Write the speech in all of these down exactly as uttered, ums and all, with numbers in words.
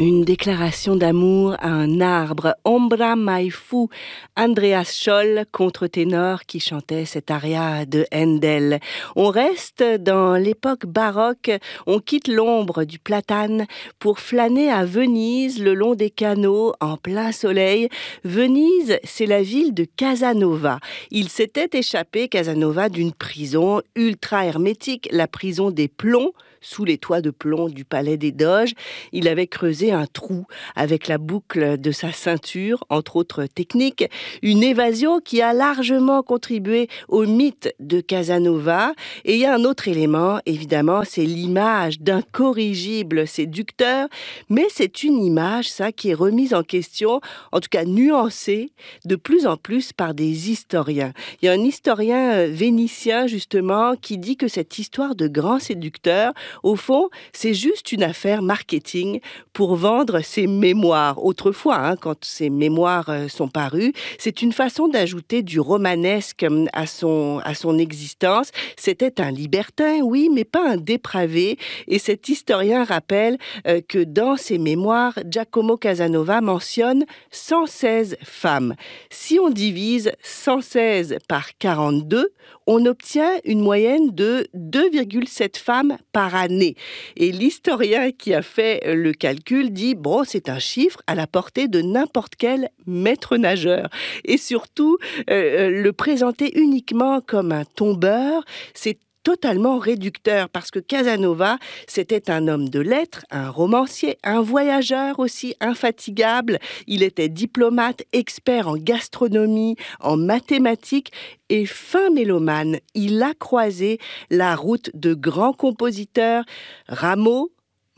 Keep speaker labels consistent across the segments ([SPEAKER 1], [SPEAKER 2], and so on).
[SPEAKER 1] Une déclaration d'amour à un arbre, Ombra mai fu, Andreas Scholl, contre-ténor qui chantait cet aria de Handel. On reste dans l'époque baroque, on quitte l'ombre du platane pour flâner à Venise le long des canaux en plein soleil. Venise, c'est la ville de Casanova. Il s'était échappé, Casanova, d'une prison ultra hermétique, la prison des plombs, sous les toits de plomb du palais des Doges. Il avait creusé un trou avec la boucle de sa ceinture, entre autres techniques, une évasion qui a largement contribué au mythe de Casanova. Et il y a un autre élément, évidemment, c'est l'image d'incorrigible séducteur, mais c'est une image, ça, qui est remise en question, en tout cas nuancée, de plus en plus par des historiens. Il y a un historien vénitien, justement, qui dit que cette histoire de grand séducteur, au fond, c'est juste une affaire marketing pour vendre ses mémoires. Autrefois, hein, quand ces mémoires euh, sont parues, c'est une façon d'ajouter du romanesque à son, à son existence. C'était un libertin, oui, mais pas un dépravé. Et cet historien rappelle euh, que dans ses mémoires, Giacomo Casanova mentionne cent seize femmes. Si on divise cent seize par quarante-deux, on obtient une moyenne de deux virgule sept femmes par année. Et l'historien qui a fait le calcul dit, bon, c'est un chiffre à la portée de n'importe quel maître nageur. Et surtout, euh, le présenter uniquement comme un tombeur, c'est totalement réducteur, parce que Casanova, c'était un homme de lettres, un romancier, un voyageur aussi infatigable. Il était diplomate, expert en gastronomie, en mathématiques et fin mélomane. Il a croisé la route de grands compositeurs, Rameau,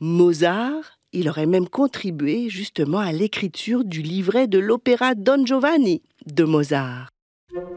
[SPEAKER 1] Mozart. Il aurait même contribué justement à l'écriture du livret de l'opéra Don Giovanni de Mozart.